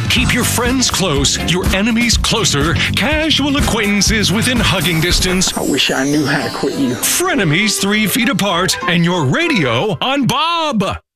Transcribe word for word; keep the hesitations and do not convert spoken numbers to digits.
Keep your friends close, your enemies closer, casual acquaintances within hugging distance. I wish I knew how to quit you. Frenemies three feet apart, and your radio on Bob.